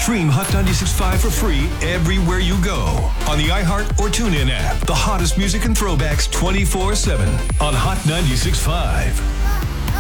Stream Hot 96.5 for free everywhere you go. On the iHeart or TuneIn app. The hottest music and throwbacks 24/7 on Hot 96.5.